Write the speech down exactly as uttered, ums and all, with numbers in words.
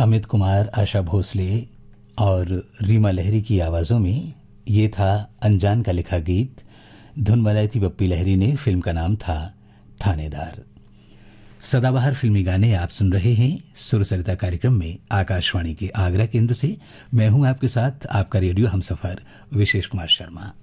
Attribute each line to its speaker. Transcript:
Speaker 1: अमित कुमार, आशा भोसले और रीमा लहरी की आवाज़ों में ये था अनजान का लिखा गीत। धुन बनाई थी बप्पी लहरी ने। फिल्म का नाम था थानेदार। सदाबहार फिल्मी गाने आप सुन रहे हैं सुरसरिता कार्यक्रम में आकाशवाणी के आगरा केंद्र से। मैं हूं आपके साथ आपका रेडियो हमसफर विशेष कुमार शर्मा।